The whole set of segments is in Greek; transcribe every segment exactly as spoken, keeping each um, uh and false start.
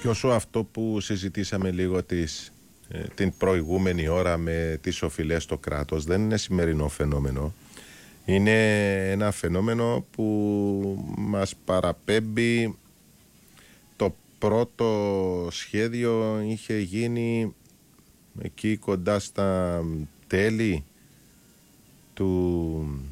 Και όσο αυτό που συζητήσαμε λίγο της, ε, την προηγούμενη ώρα με τις οφειλές στο κράτος δεν είναι σημερινό φαινόμενο. Είναι ένα φαινόμενο που μας παραπέμπει. Το πρώτο σχέδιο είχε γίνει εκεί κοντά στα τέλη του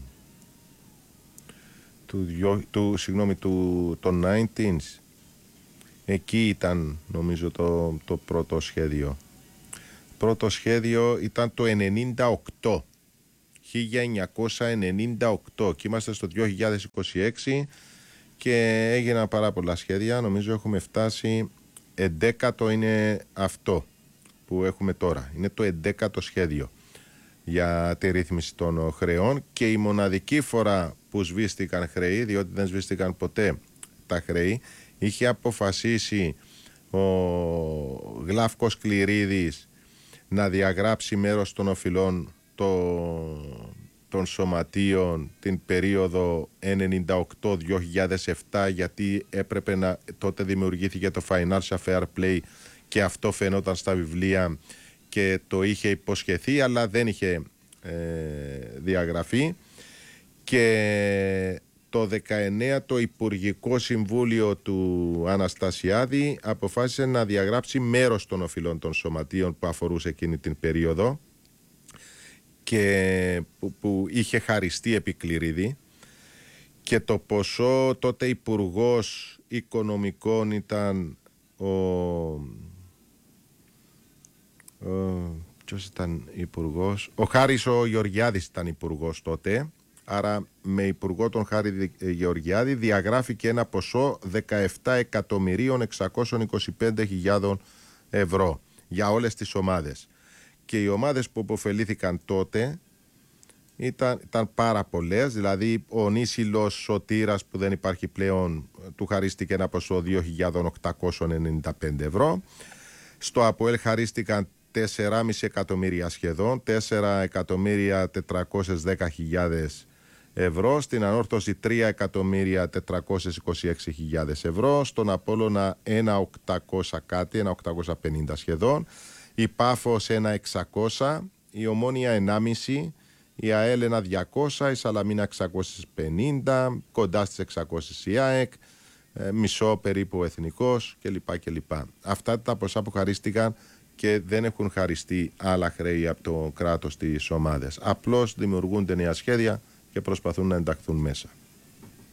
του, του, συγγνώμη, του των ενενήντα. Εκεί ήταν νομίζω το, το πρώτο σχέδιο. Πρώτο σχέδιο ήταν το ενενήντα οκτώ. χίλια εννιακόσια ενενήντα οκτώ και είμαστε στο δύο χιλιάδες είκοσι έξι και έγιναν πάρα πολλά σχέδια. Νομίζω έχουμε φτάσει, εντέκατο είναι αυτό που έχουμε τώρα. Είναι το εντέκατο σχέδιο για τη ρύθμιση των χρεών και η μοναδική φορά που σβήστηκαν χρέη, διότι δεν σβήστηκαν ποτέ τα χρέη, είχε αποφασίσει ο Γλαύκος Κληρίδης να διαγράψει μέρος των οφειλών το, των σωματείων την περίοδο ενενήντα οκτώ δύο χιλιάδες επτά, γιατί έπρεπε να, τότε δημιουργήθηκε το Financial Fair Play και αυτό φαινόταν στα βιβλία και το είχε υποσχεθεί αλλά δεν είχε ε, διαγραφεί. Και το δεκαεννέα το Υπουργικό Συμβούλιο του Αναστασιάδη αποφάσισε να διαγράψει μέρος των οφειλών των σωματείων που αφορούσε εκείνη την περίοδο και που, που είχε χαριστεί επί Κληρίδη, και το ποσό τότε Υπουργός Οικονομικών ήταν ο, ο ποιος ήταν υπουργός, ο Χάρης ο Γεωργιάδης ήταν υπουργός τότε. Άρα με υπουργό τον Χάρη Γεωργιάδη διαγράφηκε ένα ποσό δεκαεπτά εκατομμυρίων εξακόσιες είκοσι πέντε χιλιάδες ευρώ για όλες τις ομάδες. Και οι ομάδες που αποφελήθηκαν τότε ήταν, ήταν πάρα πολλές. Δηλαδή ο Νήσιλος Σωτήρας που δεν υπάρχει πλέον, του χαρίστηκε ένα ποσό δύο χιλιάδες οκτακόσια ενενήντα πέντε ευρώ. Στο ΑΠΟΕΛ χαρίστηκαν τέσσερα κόμμα πέντε εκατομμύρια σχεδόν, τέσσερα εκατομμύρια τετρακόσιες δέκα χιλιάδες ευρώ, στην Ανόρθωση τρία εκατομμύρια τετρακόσιες είκοσι έξι χιλιάδες ευρώ, στον Απόλλωνα ένα οκτακόσια κάτι, ένα οκτακόσια πενήντα σχεδόν, η Πάφος ένα εξακόσια, η Ομόνια ενάμιση, η ΑΕΛ ένα διακόσια, η Σαλαμίνα εξακόσια πενήντα, κοντά στις εξακόσιες η ΑΕΚ, ε, μισό περίπου ο Εθνικός κλπ. κλπ. Αυτά τα ποσά που χαρίστηκαν και δεν έχουν χαριστεί άλλα χρέη από το κράτος στις ομάδες. Απλώς δημιουργούνται νέα σχέδια και προσπαθούν να ενταχθούν μέσα.